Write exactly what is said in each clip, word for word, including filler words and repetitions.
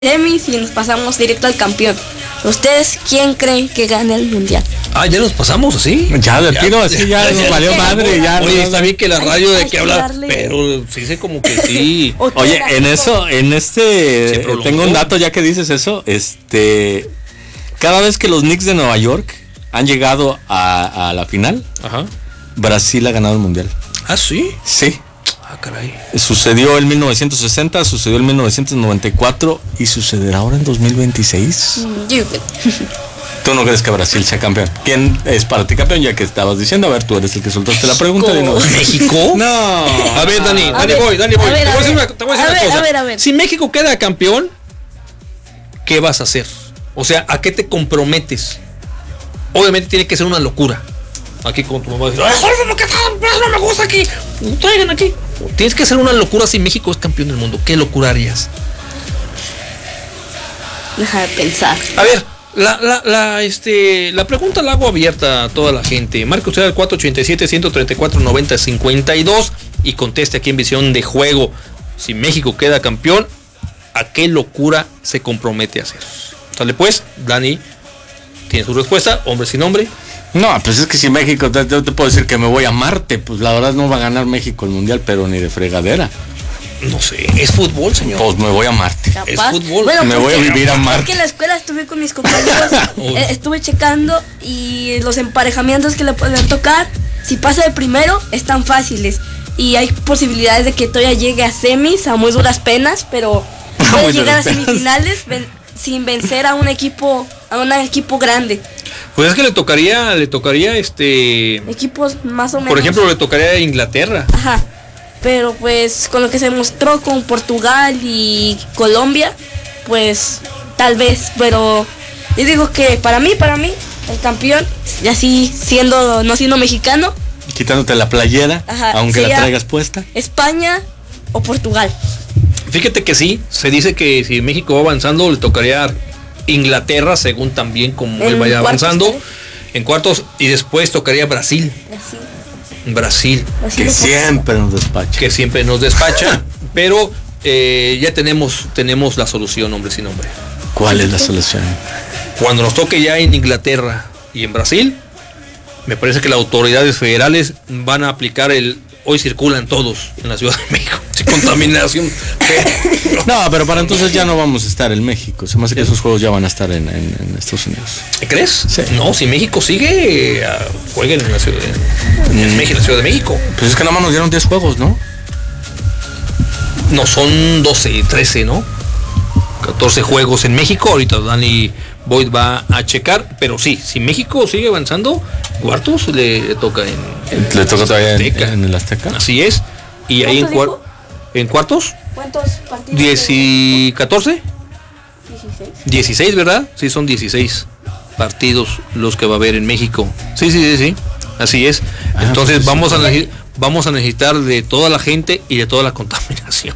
semis y nos pasamos directo al campeón. ¿Ustedes quién creen que gane el mundial? Ah, ya nos pasamos así. Ya de tiro así, ya, ya nos valió madre. Ya, Oye, no, está bien que la radio de que habla, darle... pero sí sé como que sí. Oye, en eso, en este, tengo un dato ya que dices eso. Este, cada vez que los Knicks de Nueva York han llegado a, a la final, ajá, Brasil ha ganado el mundial. Ah, sí. Sí. Ah, caray. Sucedió en mil novecientos sesenta, sucedió en mil novecientos noventa y cuatro y sucederá ahora en dos mil veintiséis. Yo. ¿Tú no crees que Brasil sea campeón? ¿Quién es para ti campeón? Ya que estabas diciendo, a ver, tú eres el que soltaste la pregunta. De nuevo. ¿México? No. A ver, Dani, A Dani ver, voy, Dani voy. a ver, Te voy a a decir ver. una, te voy a decir A una ver, cosa. a ver, a ver. Si México queda campeón, ¿qué vas a hacer? O sea, ¿a qué te comprometes? Obviamente tiene que ser una locura. Aquí con tu mamá dice, ¡ay, Jorge, qué tal! No me gusta aquí. Traigan aquí. Tienes que hacer una locura si México es campeón del mundo. ¿Qué locura harías? Deja de pensar. A ver, la, la, la, este, la pregunta la hago abierta a toda la gente. Marque usted al cuatro ochenta y siete, ciento treinta y cuatro, noventa cincuenta y dos y conteste aquí en Visión de Juego. Si México queda campeón, ¿a qué locura se compromete a hacer? Sale pues, Dani tiene su respuesta, hombre sin nombre. No, pues es que si México, te, te puedo decir que me voy a Marte, pues la verdad no va a ganar México el mundial, pero ni de fregadera. No sé, es fútbol, señor. Pues me voy a Marte. Capaz. Es fútbol. Bueno, me voy a vivir a Marte. Porque en la escuela estuve con mis compañeros, eh, estuve checando y los emparejamientos que le pueden tocar, si pasa de primero, están fáciles. Y hay posibilidades de que todavía llegue a semis, a muy duras penas, pero puede llegar a semifinales ven, sin vencer a un equipo, a un equipo grande. Pues es que le tocaría, le tocaría este... Equipos más o menos. Por ejemplo, le tocaría a Inglaterra. Ajá. Pero pues con lo que se mostró con Portugal y Colombia, pues tal vez, pero yo digo que para mí, para mí, el campeón, y así siendo, no siendo mexicano, quitándote la playera, ajá, aunque la traigas puesta, España o Portugal. Fíjate que sí, se dice que si México va avanzando le tocaría Inglaterra, según también como él vaya avanzando, cuartos, en cuartos, y después tocaría Brasil. Brasil. Brasil, Brasil que siempre nos despacha. Que siempre nos despacha, pero eh, ya tenemos, tenemos la solución, hombre sin nombre. ¿Cuál es la solución? Cuando nos toque ya en Inglaterra y en Brasil, me parece que las autoridades federales van a aplicar el hoy circulan todos en la Ciudad de México. Contaminación. No, pero para entonces ya no vamos a estar en México. Se me hace que esos juegos ya van a estar en, en, en Estados Unidos. ¿Crees? Sí. No, si México sigue, uh, jueguen en la ciudad de, en México, la Ciudad de México. Pues es que nada más nos dieron diez juegos, ¿no? No, son doce, trece, ¿no? catorce juegos en México. Ahorita Dani Boyd va a checar, pero sí, si México sigue avanzando, cuartos le, le toca en, en le toca todavía en, en el Azteca. Así es. Y ahí en, cuar, en cuartos, ¿cuántos partidos? diez y catorce. dieciséis. dieciséis, ¿verdad? Sí, son dieciséis partidos los que va a haber en México. Sí, sí, sí, sí. Así es. Ah, entonces pues vamos, sí. a necesitar, vamos a necesitar de toda la gente y de toda la contaminación.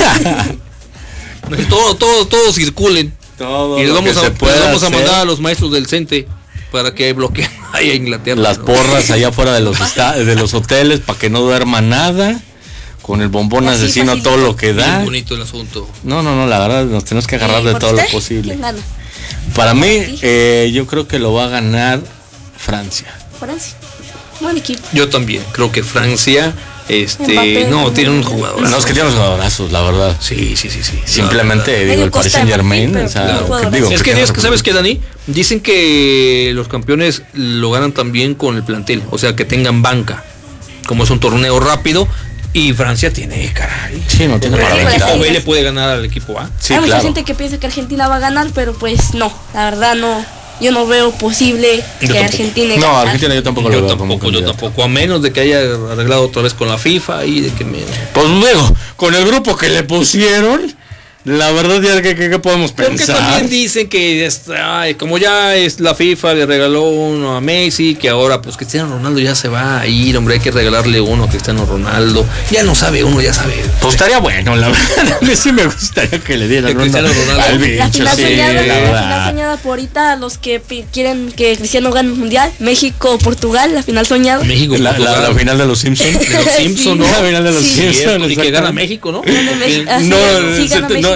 todo, todo, todo circulen. Todo y les vamos, a, les vamos a mandar hacer. a los maestros del CENTE para que bloqueen ahí a Inglaterra. Las porras allá afuera de los esta- de los hoteles para que no duerma nada. Con el bombón así asesino fácil. Todo lo que da. Bien bonito el asunto. No, no, no, la verdad nos tenemos que agarrar de todo usted? lo posible. ¿Quién gana? Para mí, eh, yo creo que lo va a ganar Francia. Francia. Buen equipo. Yo también creo que Francia, este, Mbappé, no, tiene un jugador. No, es que tiene unos jugadorazos, la verdad. Sí, sí, sí, sí. Simplemente digo el Paris Saint Germain. O sea, claro. digo, es que, que, es que sabes que Dani, dicen que los campeones lo ganan también con el plantel, o sea que tengan banca, como es un torneo rápido. Y Francia tiene, caray. Sí, no tiene para el equipo B le puede ganar al equipo A. Sí, hay claro. mucha gente que piensa que Argentina va a ganar, pero pues no, la verdad no. Yo no veo posible yo que tampoco. Argentina No, Argentina yo tampoco yo lo veo. Tampoco, como yo tampoco, a menos de que haya arreglado otra vez con la FIFA y de que me... Pues luego, con el grupo que le pusieron, la verdad ya que, que, que podemos pensar. Porque también dicen que está, ay, como ya es la FIFA le regaló uno a Messi, que ahora pues Cristiano Ronaldo ya se va a ir, hombre, hay que regalarle uno a Cristiano Ronaldo. Ya no sabe uno, ya sabe. Pues estaría bueno, la verdad. A mí sí me gustaría que le dieran Cristiano Ronaldo al bicho, la final sí, soñada, la la verdad. final soñada por ahorita los que p- quieren que Cristiano gane el mundial, México, Portugal, la final soñada. México, la, la, la final de los Simpsons. De los Simpsons, ¿no? La final de los sí, Simpsons. Y que gana México, ¿no? México, no, sí, se, gana no,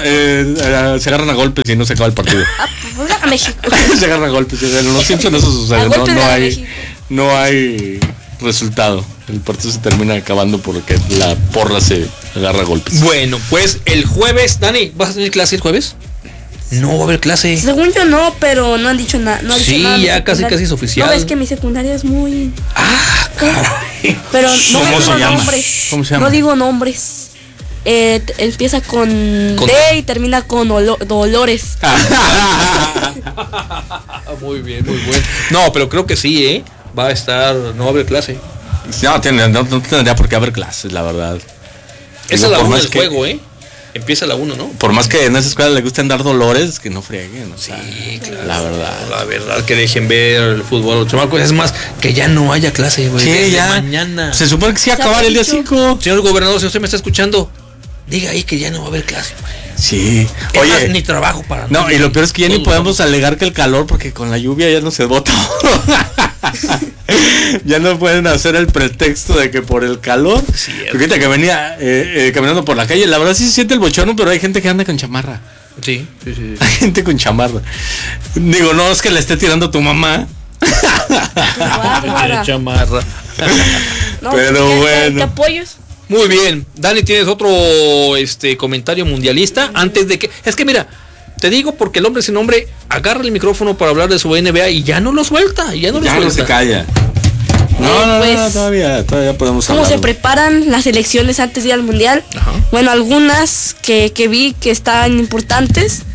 eh, eh, se agarran a golpes y no se acaba el partido. Ah, pues a México. Se agarran a golpes. En los Simpsons eso sucede. No, no hay, no hay resultado. El partido se termina acabando porque la porra se agarra a golpes. Bueno, pues el jueves, Dani, ¿vas a tener clase el jueves? No va a haber clase. Según yo no, pero no han dicho nada. No sí, nada ya casi casi es oficial. No, es que mi secundaria es muy... Ah, caray. Pero no ¿Cómo digo se llama? nombres. ¿Cómo se llama? No digo nombres. Eh, t- empieza con, con D y termina con olo- Dolores. Muy bien, muy bueno. No, pero creo que sí, ¿eh? Va a estar, no va a haber clase. No, tiene, no, no tendría por qué haber clases, la verdad. Esa es la uno del que, juego, ¿eh? Empieza la uno, ¿no? Por más que en esa escuela le gusten dar dolores, que no frieguen. O sea, sí, claro. La verdad. La verdad que dejen ver el fútbol. Los chamacos, es más, que ya no haya clase, güey. Sí, ya. Mañana. Se supone que sí acabar el día cinco. Señor gobernador, si usted me está escuchando, diga ahí que ya no va a haber clase, güey. Sí. Es Oye, más, ni trabajo para no, y lo peor es que ya ni podemos vamos. alegar que el calor, porque con la lluvia ya no se bota. Ya no pueden hacer el pretexto de que por el calor. Cierto. Porque ahorita que venía eh, eh, caminando por la calle, la verdad sí se siente el bochorno, pero hay gente que anda con chamarra. Sí, sí, sí. Hay gente con chamarra. Digo, no es que le esté tirando a tu mamá. Bárbara. Chamarra. No, Pero ¿qué- bueno. ¿Te apoyos? Muy bien. Dani, ¿tienes otro este comentario mundialista? Antes de que. Es que mira, te digo porque el hombre sin nombre agarra el micrófono para hablar de su N B A y ya no lo suelta. Ya no lo Ya suelta. no se calla. No, no, pues, no, todavía, todavía podemos ¿Cómo hablar. se preparan las elecciones antes de ir al mundial? Ajá. Bueno, algunas que, que vi que están importantes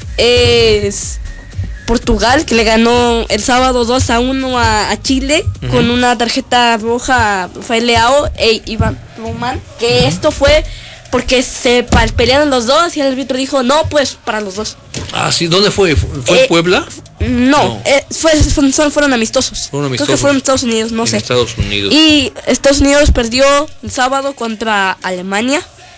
es Portugal, que le ganó el sábado dos a uno a, a Chile, uh-huh, con una tarjeta roja a Rafael Leao e Iván Roman, que esto fue porque se pa- pelearon los dos y el árbitro dijo, no, pues para los dos. Ah, sí, ¿dónde fue? ¿Fue Eh, en Puebla? No, No. eh, fue, fueron, fueron- fueron amistosos. Fueron amistosos. Creo que fueron en Estados Unidos, no en sé. Estados Unidos. Y Estados Unidos perdió el sábado contra Alemania.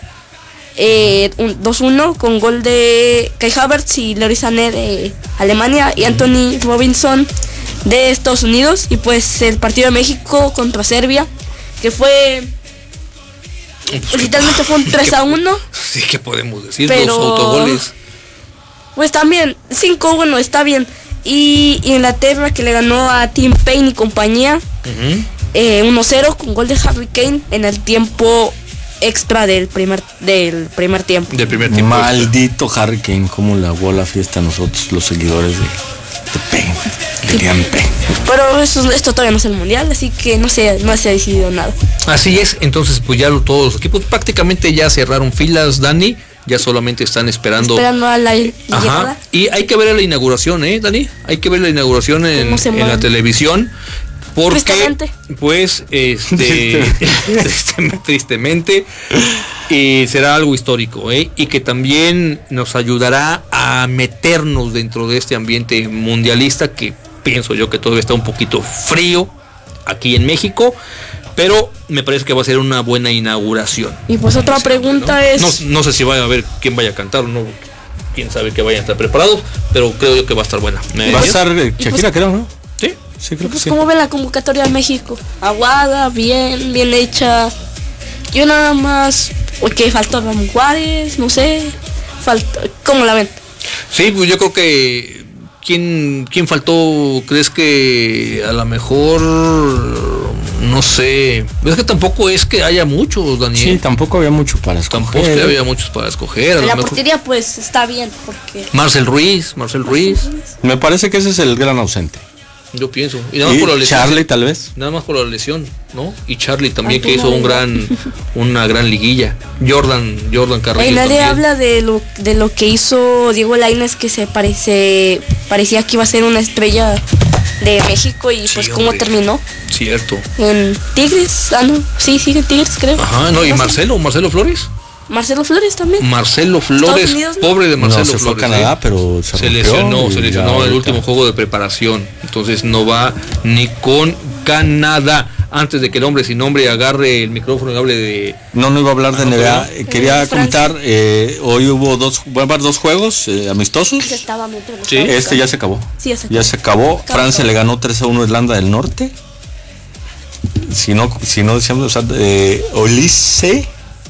Eh, un, dos uno con gol de Kai Havertz y Leroy Sané de Alemania y Anthony Robinson de Estados Unidos. Y pues el partido de México contra Serbia, que fue Pues, literalmente fue un tres a uno. Sí, ¿qué podemos decir? Pero- Los autogoles. Pues también, cinco uno está bien. Y, y Inglaterra, que le ganó a Tim Payne y compañía, Ujú. eh, uno cero con gol de Harry Kane en el tiempo extra del primer del primer tiempo. Del primer tiempo. Maldito Harry Kane, como le hago la fiesta a nosotros, los seguidores de, de Payne, de Liam Payne. Pero eso, esto todavía no es el mundial, así que no se, no se ha decidido nada. Así es, entonces pues ya lo- todos los equipos prácticamente ya cerraron filas, Dani, ya solamente están esperando. Esperando a la, la Ajá. llegada. Y hay que ver la inauguración, ¿eh, Dani? Hay que ver la inauguración en, ¿Cómo se en la mueven? televisión. Porque, Tristemente. pues, este, tristemente, tristemente, y será algo histórico, ¿eh? Y que también nos ayudará a meternos dentro de este ambiente mundialista que pienso yo que todavía está un poquito frío aquí en México, pero me parece que va a ser una buena inauguración. Y pues otra pregunta ¿no? es... No, no sé si vaya a haber quién vaya a cantar o no, quién sabe que vayan a estar preparados, pero creo yo que va a estar buena. ¿Me Va a decías? estar eh, Shakira, creo, ¿no? ¿Sí? Sí, creo que Pues, sí. ¿cómo ven la convocatoria de México? Aguada, bien, bien hecha. Yo nada más... Que faltó Ramón Juárez, no sé. Falta, ¿cómo la ven? Sí, pues yo creo que ¿quién, quién faltó? ¿Crees que a lo mejor no sé? Es que tampoco es que haya muchos, Daniel. Sí, tampoco había mucho para escoger. Tampoco es que había muchos para escoger. A En lo la mejor portería pues está bien, porque... Marcel Ruiz, Marcel Ruiz, Me parece que ese es el gran ausente. yo pienso. Y nada más Y por la lesión. Charlie, tal vez. Nada más por la lesión, ¿no? Y Charlie también, que Antuna hizo un Vega. gran, una gran liguilla. Jordan, Jordan Carrillo Ey, nadie también. habla de lo, de lo que hizo Diego Lainez, que se parece parecía que iba a ser una estrella de México y Sí, pues cómo hombre. terminó Cierto. en Tigres. Ah, no, sí, sí, en Tigres creo. Ajá, no, y No sé. Marcelo, Marcelo Flores. Marcelo Flores también. Marcelo Flores, Unidos, ¿no? pobre de Marcelo No, se fue Flores. a Canadá, ¿eh? pero se, Se rompió lesionó, y se ya lesionó en el ahorita- último juego de preparación. Entonces no va ni con Canadá. Antes de que el hombre sin nombre agarre el micrófono y hable de. No, no iba a hablar de Ah, N B A. bueno. Eh, Quería Eh, comentar, eh, hoy hubo dos, va a haber dos juegos eh, amistosos. Se estaba muy preguntando. Sí. Este ya se acabó. Sí, ya se Ya se acabó. Acabó. Francia le ganó tres a uno a Irlanda del Norte. Si no, si no decíamos, o sea, eh, Olise,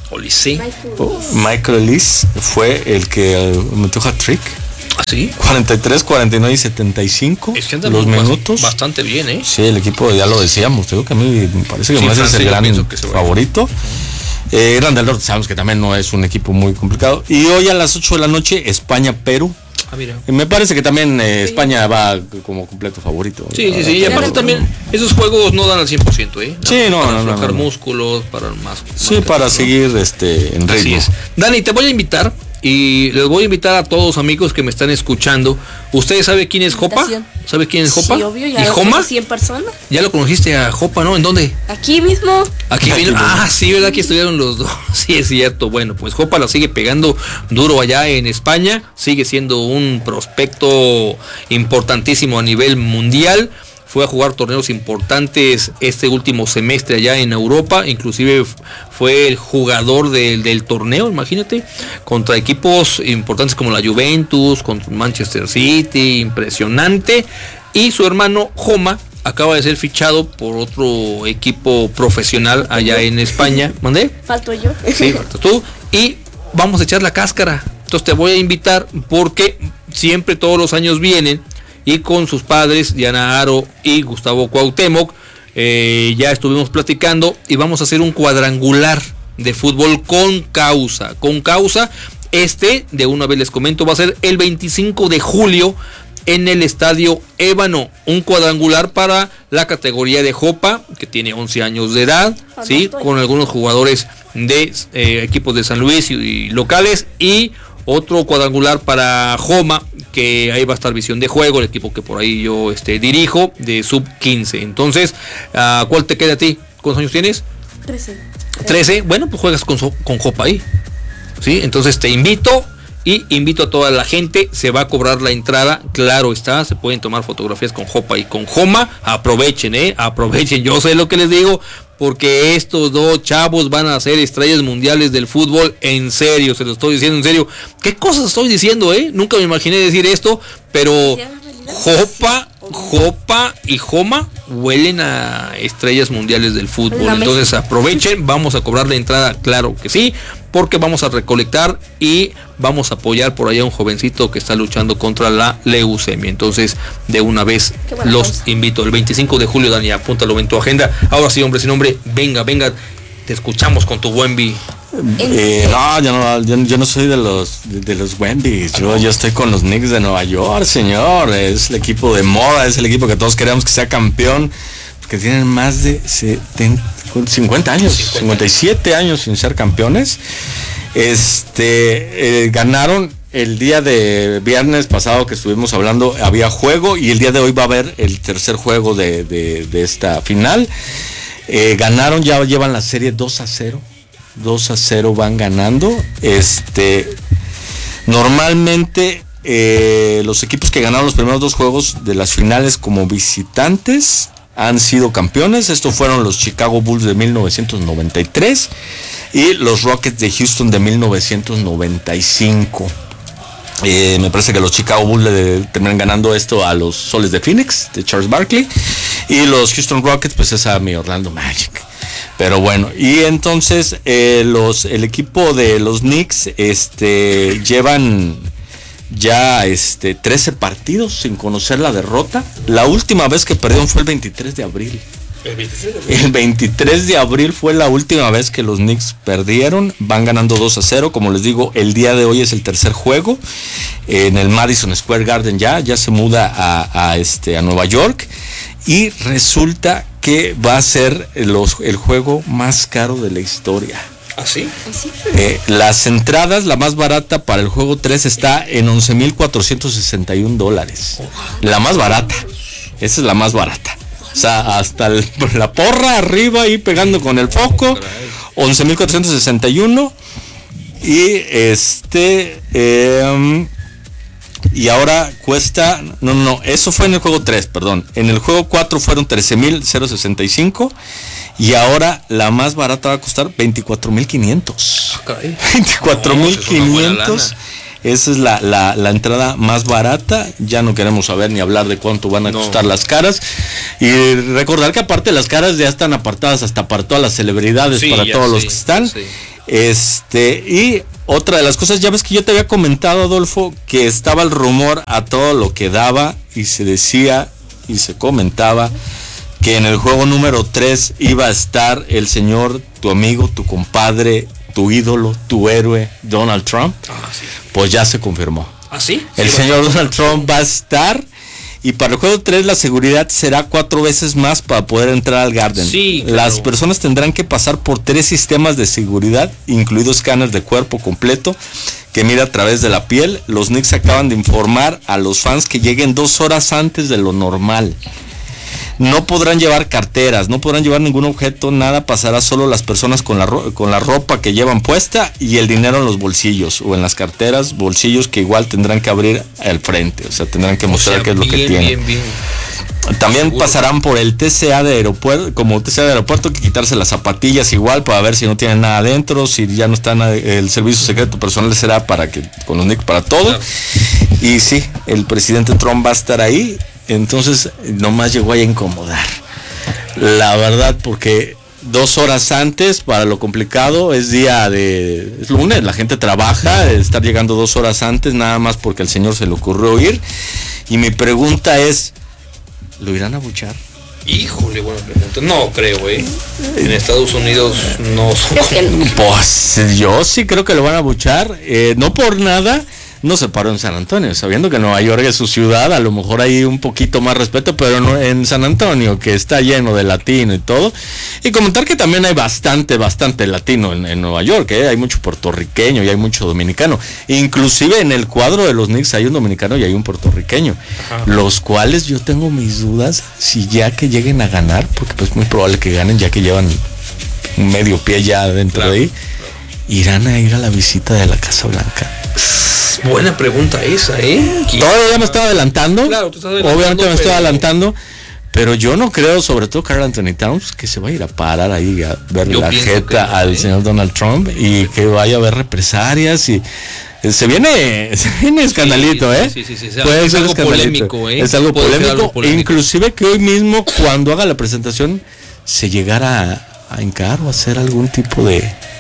Olise. Oh, Michael Olise fue el que metió hat-trick. ¿Ah, sí? cuarenta y tres, cuarenta y nueve y setenta y cinco. Es que anda los minutos. Bastante bien, ¿eh? Sí, el equipo, ya lo decíamos. Digo que a mí me parece que sí, más es el gran que favorito. Uh-huh. eh, Irlanda del Norte, sabemos que también no es un equipo muy complicado. Y hoy a las ocho de la noche, España-Perú. Ah, mira. Me parece que también eh, sí. España va como completo favorito. Sí, sí, sí. Y aparte también, esos juegos no dan al cien por ciento, ¿eh? Sí, no, para no, no. Para no, no. músculos, para más. Sí, más para ¿no? seguir este, en ritmo. Así es. Dani, te voy a invitar y les voy a invitar a todos amigos que me están escuchando. ¿Ustedes saben quién es Jopa? ¿Sabe quién es Jopa? Sí, obvio, ya ¿Y lo Joma? cien personas. Ya lo conociste a Jopa, ¿no? ¿En dónde? Aquí mismo. Aquí vino. Ah, sí, ¿verdad? Que estudiaron los dos. Sí, es cierto. Bueno, pues Jopa la sigue pegando duro allá en España. Sigue siendo un prospecto importantísimo a nivel mundial. Fue a jugar torneos importantes este último semestre allá en Europa, inclusive fue el jugador del, del torneo, imagínate, contra equipos importantes como la Juventus, contra Manchester City, impresionante, y su hermano Joma acaba de ser fichado por otro equipo profesional allá en España. ¿Mandé? Falto yo. Sí, faltas tú, y vamos a echar la cáscara, entonces te voy a invitar porque siempre todos los años vienen y con sus padres, Diana Aro y Gustavo Cuauhtémoc, eh, ya estuvimos platicando y vamos a hacer un cuadrangular de fútbol con causa, con causa, este, de una vez les comento, va a ser el veinticinco de julio en el Estadio Ébano, un cuadrangular para la categoría de Jopa, que tiene once años de edad, ¿sí? Con algunos jugadores de eh, equipos de San Luis y, y locales, y otro cuadrangular para Joma, que ahí va a estar Visión de Juego, el equipo que por ahí yo este, dirijo, de sub quince. Entonces, uh, ¿cuál te queda a ti? ¿Cuántos años tienes? trece. trece, bueno, pues juegas con, con Jopa ahí. ¿Sí? Entonces te invito y invito a toda la gente, se va a cobrar la entrada, claro está, se pueden tomar fotografías con Jopa y con Joma, aprovechen, eh, aprovechen, yo sé lo que les digo, porque estos dos chavos van a ser estrellas mundiales del fútbol, en serio, se lo estoy diciendo en serio. ¿Qué cosas estoy diciendo, eh? Nunca me imaginé decir esto, pero Jopa, Jopa y Joma huelen a estrellas mundiales del fútbol. Entonces aprovechen, vamos a cobrar la entrada, claro que sí, porque vamos a recolectar y vamos a apoyar por allá a un jovencito que está luchando contra la leucemia. Entonces, de una vez los cosa. invito. El veinticinco de julio, Dani, apúntalo en tu agenda. Ahora sí, hombre, sin nombre, venga, venga, te escuchamos con tu Wemby. Eh, no, yo no, yo, yo no soy de los de, de los Wembys. Yo, yo estoy con los Knicks de Nueva York, señor. Es el equipo de moda, es el equipo que todos queremos que sea campeón. Que tienen más de setenta, cincuenta años, cincuenta y siete años sin ser campeones. Este eh, ganaron el día de viernes pasado que estuvimos hablando, había juego, y el día de hoy va a haber el tercer juego de, de, de esta final. Eh, ganaron, ya llevan la serie dos a cero. dos a cero van ganando. Este normalmente eh, los equipos que ganaron los primeros dos juegos de las finales como visitantes han sido campeones. Estos fueron los Chicago Bulls de mil novecientos noventa y tres y los Rockets de Houston de mil novecientos noventa y cinco. Eh, me parece que los Chicago Bulls le terminan ganando esto a los Soles de Phoenix de Charles Barkley, y los Houston Rockets pues es a mi Orlando Magic. Pero bueno, y entonces eh, los el equipo de los Knicks este llevan ya este trece partidos sin conocer la derrota. La última vez que perdieron fue el veintitrés de abril. El veintitrés de abril. El veintitrés de abril fue la última vez que los Knicks perdieron. Van ganando dos a cero. Como les digo, el día de hoy es el tercer juego en el Madison Square Garden. Ya, ya se muda a, a, este, a Nueva York. Y resulta que va a ser los, el juego más caro de la historia. ¿Ah, sí? Eh, las entradas, la más barata para el juego tres está en once mil cuatrocientos sesenta y un dólares. La más barata. Esa es la más barata. O sea, hasta el, la porra arriba ahí pegando con el foco. once mil cuatrocientos sesenta y uno. Y este... Eh, y ahora cuesta... No, no, no. Eso fue en el juego tres, perdón. En el juego cuatro fueron trece mil sesenta y cinco. Y ahora la más barata va a costar veinticuatro mil quinientos. veinticuatro mil quinientos Esa es la, la, la entrada más barata. Ya no queremos saber ni hablar de cuánto van a no. costar las caras. Y recordar que aparte las caras ya están apartadas hasta para todas las celebridades, sí, para todos sé, los que están. Este, y otra de las cosas, ya ves que yo te había comentado, Adolfo, que estaba el rumor a todo lo que daba y se decía y se comentaba que en el juego número tres iba a estar el señor, tu amigo, tu compadre, tu ídolo, tu héroe, Donald Trump. Ah, sí. Pues ya se confirmó. ¿Ah, sí? El sí, señor Donald Trump va a estar. Y para el juego tres la seguridad será cuatro veces más para poder entrar al Garden. Sí, claro. Las personas tendrán que pasar por tres sistemas de seguridad, incluidos escáneres de cuerpo completo, que mira a través de la piel. Los Knicks acaban de informar a los fans que lleguen dos horas antes de lo normal. No podrán llevar carteras, no podrán llevar ningún objeto, nada, pasará solo las personas con la, ro- con la ropa que llevan puesta y el dinero en los bolsillos o en las carteras, bolsillos que igual tendrán que abrir al frente, o sea, tendrán que mostrar o sea, qué es bien, lo que tienen. Bien, bien. También Seguro. pasarán por el T C A de aeropuerto, como T C A de aeropuerto, que quitarse las zapatillas igual para ver si no tienen nada adentro, si ya no están, el servicio secreto personal será para que, con los Knicks para todo. Claro. Y sí, el presidente Trump va a estar ahí. Entonces nomás llegó a incomodar, la verdad, porque dos horas antes, para lo complicado, es día de es lunes, la gente trabaja, estar llegando dos horas antes nada más porque al señor se le ocurrió ir. Y mi pregunta es, ¿lo irán a buchar? Híjole, buena pregunta. No creo, eh. En Estados Unidos no son como... Pues yo sí creo que lo van a buchar, eh, no por nada. No se paró en San Antonio, sabiendo que Nueva York es su ciudad, a lo mejor hay un poquito más respeto, pero no en San Antonio, que está lleno de latino y todo. Y comentar que también hay bastante, bastante latino en, en Nueva York, ¿eh? Hay mucho puertorriqueño y hay mucho dominicano. Inclusive en el cuadro de los Knicks hay un dominicano y hay un puertorriqueño. Ajá. Los cuales yo tengo mis dudas si ya que lleguen a ganar, porque pues es muy probable que ganen ya que llevan un medio pie ya dentro claro. de ahí, irán a ir a la visita de la Casa Blanca. Buena pregunta esa, ¿eh? Todavía me estaba adelantando. Claro, tú estás adelantando. Obviamente me pero... estoy adelantando. Pero yo no creo, sobre todo Karl Anthony Towns, que se va a ir a parar ahí a ver yo la jeta no, al ¿eh? señor Donald Trump y que vaya a haber represalias y se viene, se viene escandalito, sí, ¿eh? Sí, sí, sí, sí. Puede es ser algo polémico, ¿eh? Es algo polémico, algo polémico. Inclusive que hoy mismo cuando haga la presentación se llegara a, a hincar o a hacer algún tipo de,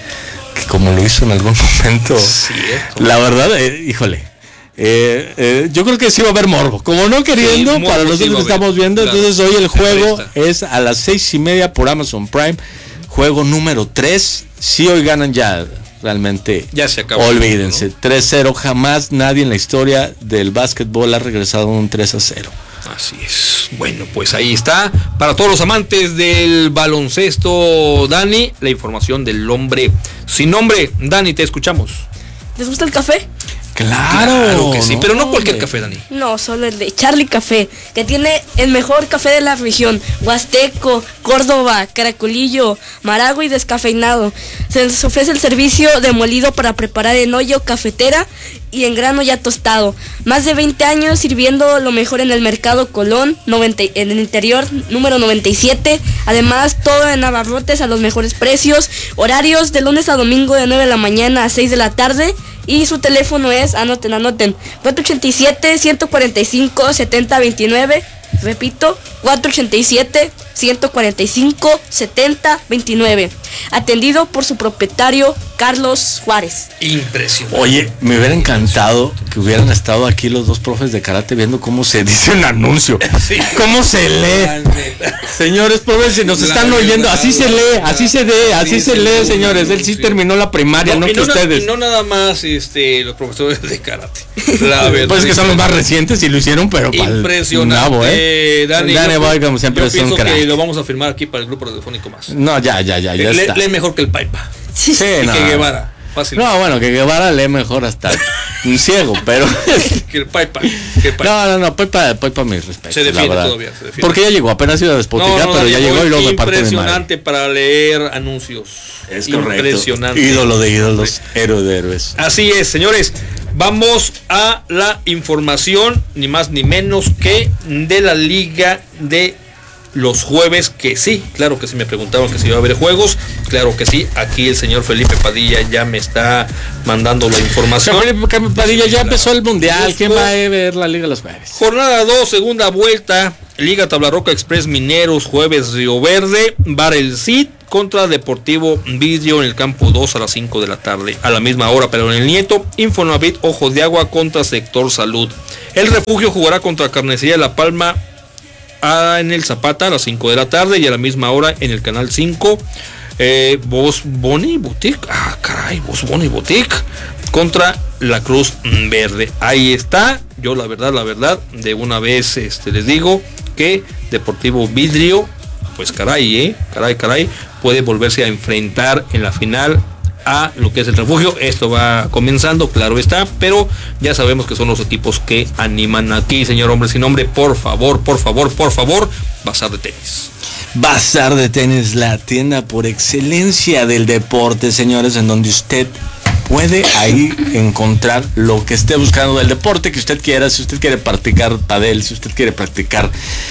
que como lo hizo en algún momento. Cierto. La verdad, eh, híjole. Eh, eh, yo creo que sí va a haber morbo, como no queriendo, sí, para nosotros sí que estamos viendo, claro. Entonces hoy el juego es a las seis y media por Amazon Prime, juego número tres, si hoy ganan ya realmente, ya se acabó, olvídense, ¿no? tres cero, jamás nadie en la historia del básquetbol ha regresado a un tres a cero. Así es, bueno, pues ahí está, para todos los amantes del baloncesto, Dani, la información del hombre sin nombre. Dani, te escuchamos. ¿Les gusta el café? Claro, claro que sí, no, pero no cualquier café, Dani. No, solo el de Charlie Café, que tiene el mejor café de la región, Huasteco, Córdoba, Caracolillo, Maragua y descafeinado. Se les ofrece el servicio de molido para preparar en olla o cafetera y en grano ya tostado. Más de veinte años sirviendo lo mejor en el mercado Colón, noventa, en el interior número noventa y siete. Además, todo en abarrotes a los mejores precios. Horarios de lunes a domingo de nueve de la mañana a seis de la tarde. Y su teléfono es, anoten, anoten, cuatro ochenta y siete, ciento cuarenta y cinco, setenta veintinueve. Repito, cuatro ochenta y siete, ciento cuarenta y cinco, setenta veintinueve. Atendido por su propietario, Carlos Juárez. Impresionante. Oye, me hubiera encantado que hubieran estado aquí los dos profes de karate viendo cómo se dice un anuncio. Sí. Cómo se lee. Señores profes, si nos la están verdad, oyendo, así se lee, así se lee, así se lee, señores. Él sí, sí terminó la primaria, no, no que no, ustedes. Y no nada más este, los profesores de karate. La verdad. Pues es que son los más recientes y lo hicieron, pero impresionante. Nabo, ¿eh? Dani, Dani Boy, como siempre, yo es un pienso crack. que lo vamos a firmar aquí para el grupo radiofónico más. No, ya, ya, ya, ya le, está. Lee mejor que el Paipa. Sí, sí, y no. que Guevara. Fácil. No, bueno, que Guevara lee mejor hasta un ciego, pero que el Paipa. Que el Paipa. No, no, no, Paipa, Paipa mis respetos. Se defiende todavía, se defiende. Porque ya llegó, apenas iba a despoticar, no, no, pero ya llegó y luego me parte de madre. Impresionante para leer anuncios. Es correcto. Impresionante. Ídolo de ídolos, héroe de héroes. Así es, señores. Vamos a la información, ni más ni menos que de la Liga de los jueves, que sí, claro que sí me preguntaron que si iba a haber juegos. Claro que sí, aquí el señor Felipe Padilla ya me está mandando la información. Felipe Padilla ya empezó el mundial, ¿quién va a ver la Liga los jueves? Jornada dos, segunda vuelta, Liga Tablarroca Express Mineros, jueves Río Verde, Bar El Cid contra Deportivo Vidrio en el campo dos a las cinco de la tarde. A la misma hora, pero en el Nieto, Infonavit Ojos de Agua contra Sector Salud. El Refugio jugará contra Carnicería La Palma a, en el Zapata a las cinco de la tarde y a la misma hora en el Canal cinco. Eh, Bos Boni Boutique, ah caray, Bos Boni Boutique contra la Cruz Verde. Ahí está. Yo la verdad, la verdad, de una vez este, les digo que Deportivo Vidrio, pues caray, eh, caray, caray, puede volverse a enfrentar en la final a lo que es el Refugio. Esto va comenzando, claro está, pero ya sabemos que son los equipos que animan aquí, señor Hombre Sin Nombre. Por favor, por favor, por favor, Bazar de Tenis. Bazar de Tenis, la tienda por excelencia del deporte, señores, en donde usted puede ahí encontrar lo que esté buscando del deporte que usted quiera. Si usted quiere practicar pádel, si usted quiere practicar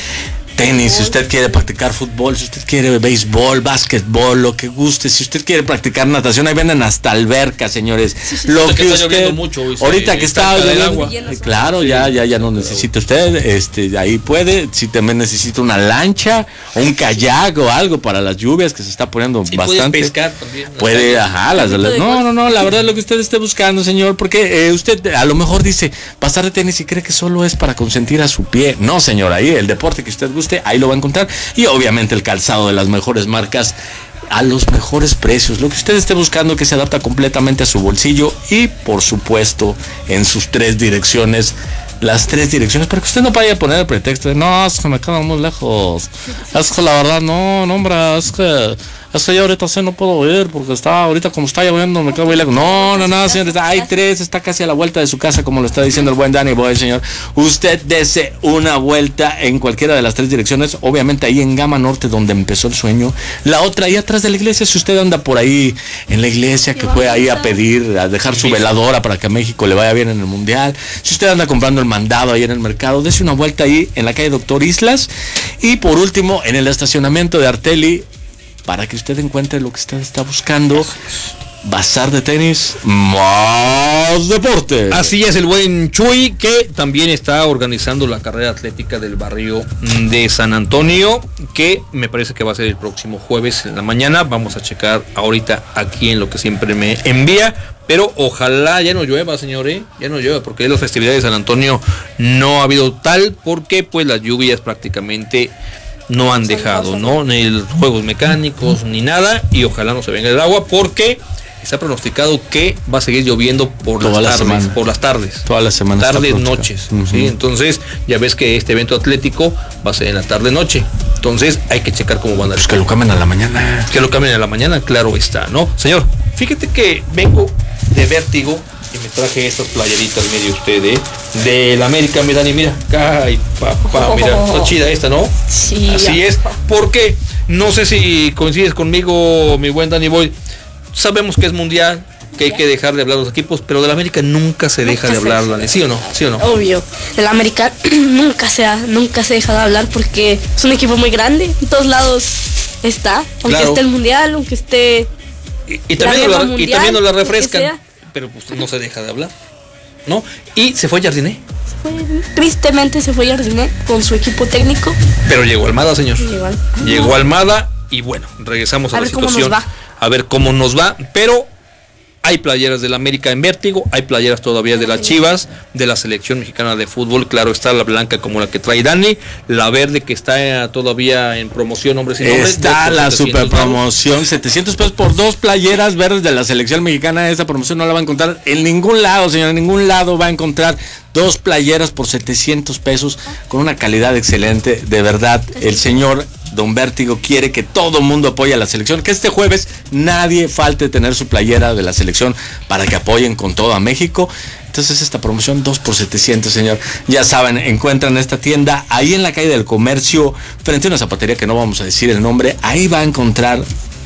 tenis, si usted quiere practicar fútbol, si usted quiere béisbol, básquetbol, lo que guste, si usted quiere practicar natación, ahí venden hasta albercas, señores. Sí, sí, lo sí. que, que usted mucho, ahorita que está el agua, claro, sí, ya ya ya no necesita usted, este ahí puede, si también necesita una lancha o un kayak o algo para las lluvias que se está poniendo sí, bastante. Puede pescar también. Puede, ajá, las, las, no, no, no, la verdad es lo que usted esté buscando, señor, porque eh, usted a lo mejor dice, Bazar de Tenis y cree que solo es para consentir a su pie. No, señor, ahí el deporte que usted guste, ahí lo va a encontrar. Y obviamente el calzado de las mejores marcas a los mejores precios, lo que usted esté buscando, que se adapta completamente a su bolsillo y por supuesto en sus tres direcciones, las tres direcciones, para que usted no vaya a poner el pretexto de no, es que me quedan muy lejos, es que la verdad no, no hombre, es que es que yo ahorita sí no puedo ir porque está ahorita como está lloviendo me quedo muy lejos. No, no, no, señor, hay tres, está casi a la vuelta de su casa, como lo está diciendo el buen Danny Boy, señor. Usted dese una vuelta en cualquiera de las tres direcciones, obviamente ahí en Gama Norte donde empezó el sueño, la otra ahí atrás de la iglesia, si usted anda por ahí en la iglesia, que fue ahí a pedir, a dejar su veladora para que a México le vaya bien en el mundial, si usted anda comprando el mandado ahí en el mercado, dese una vuelta ahí en la calle Doctor Islas y por último en el estacionamiento de Arteli, para que usted encuentre lo que usted está buscando. Bazar de Tenis, más deporte. Así es, el buen Chuy, que también está organizando la carrera atlética del barrio de San Antonio, que me parece que va a ser el próximo jueves en la mañana. Vamos a checar ahorita aquí en lo que siempre me envía, pero ojalá ya no llueva, señores, ¿eh? Ya no llueva, porque las festividades de San Antonio no ha habido tal, porque pues las lluvias prácticamente no han dejado, ¿no? Ni los juegos mecánicos, ni nada, y ojalá no se venga el agua, porque está pronosticado que va a seguir lloviendo por Toda las tardes, semana. por las tardes. Toda la semana. Tardes, noches, uh-huh. ¿sí? Entonces, ya ves que este evento atlético va a ser en la tarde-noche. Entonces, hay que checar cómo van a... Pues que lo cambien a la mañana. Que lo cambien a la mañana, claro está, ¿no? Señor, fíjate que vengo de Vértigo y me traje estas playeritas, mire usted, ¿eh? De la América, mi Dani, mira. Ay, papá, mira, está chida esta, ¿no? Sí. Así ya. es. Porque, no sé si coincides conmigo, mi buen Danny Boy. Sabemos que es mundial, que hay que dejar de hablar de los equipos, pero de la América nunca se deja nunca de hablar, Dani, ¿sí o no? ¿Sí o no? Obvio. De la América nunca se, nunca se deja de hablar porque es un equipo muy grande. En todos lados está. Aunque claro. esté el mundial, aunque esté... Y, y, también, la, mundial, y también nos la refrescan. Pero pues no se deja de hablar, ¿no? Y se fue Jardiné. Fue, tristemente se fue Jardiné con su equipo técnico. Pero llegó Almada, señor. Llegó, al... llegó Almada y bueno, regresamos a, a la situación. A ver cómo nos va. Pero hay playeras de la América en Vértigo, hay playeras todavía de las Chivas, de la selección mexicana de fútbol. Claro está la blanca como la que trae Dani, la verde que está todavía en promoción, hombre sin nombre. Está la super promoción, setecientos pesos por dos playeras verdes de la selección mexicana. Esta promoción no la va a encontrar en ningún lado, señor, en ningún lado va a encontrar dos playeras por setecientos pesos con una calidad excelente. De verdad, el señor Don Vértigo quiere que todo el mundo apoye a la selección, que este jueves nadie falte tener su playera de la selección para que apoyen con todo a México. Entonces esta promoción dos por setecientos, señor. Ya saben, encuentran esta tienda ahí en la calle del Comercio, frente a una zapatería que no vamos a decir el nombre. Ahí va a encontrar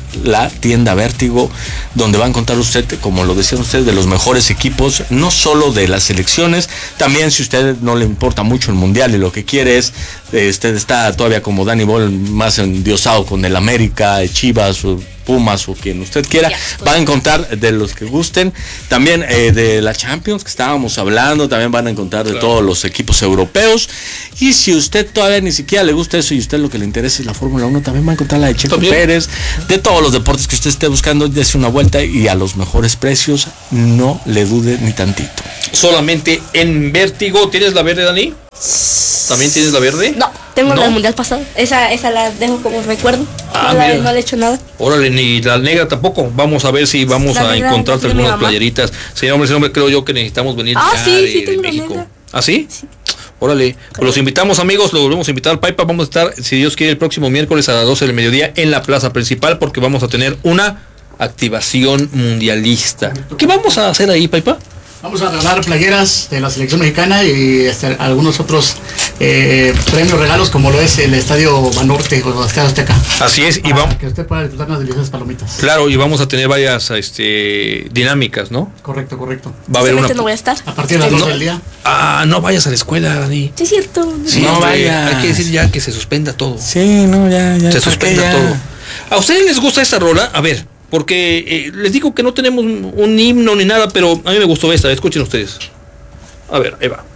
la tienda Vértigo, donde va a encontrar usted, como lo decían ustedes, de los mejores equipos, no solo de las selecciones, también si usted no le importa mucho el mundial y lo que quiere es, eh, usted está todavía como Danny Ball más endiosado con el América, Chivas, Pumas o quien usted quiera, van a encontrar de los que gusten, también eh, de la Champions que estábamos hablando, también van a encontrar de claro. todos los equipos europeos, y si usted todavía ni siquiera le gusta eso y usted lo que le interesa es la Fórmula uno, también va a encontrar la de Checo ¿También? Pérez, de todos los deportes que usted esté buscando, dése una vuelta y a los mejores precios, no le dude ni tantito. Solamente en Vértigo. ¿Tienes la verde, Dani? ¿También tienes la verde? No, tengo ¿No? la del mundial pasado. Esa, esa la dejo como recuerdo. Ah, no, la, no le he hecho nada. Órale, ni la negra tampoco. Vamos a ver si vamos la a encontrarte algunas playeritas. Señor hombre, señor hombre, creo yo que necesitamos venir ah, ya sí, de, sí, de México. ¿Ah, sí? Sí. Órale, pues los invitamos, amigos, los volvemos a invitar al Paipa. Vamos a estar, si Dios quiere, el próximo miércoles a las doce del mediodía en la plaza principal, porque vamos a tener una activación mundialista. ¿Qué vamos a hacer ahí, Paipa? Vamos a regalar playeras de la selección mexicana y este, algunos otros eh, premios, regalos, como lo es el Estadio Banorte o el Estadio Azteca. Así es, y vamos. Que usted pueda disfrutar unas deliciosas palomitas. Claro, y vamos a tener varias este, dinámicas, ¿no? Correcto, correcto. Va a haber una. No voy a estar. A partir de las doce del día. Ah, no vayas a la escuela, Dani. Sí, es cierto. No, sí, no vaya. Hay que decir ya que se suspenda todo. Sí, no, ya, ya. Se suspenda ya. todo. ¿A ustedes les gusta esta rola? A ver. Porque eh, les digo que no tenemos un himno ni nada, pero a mí me gustó esta, escuchen ustedes. A ver, ahí va.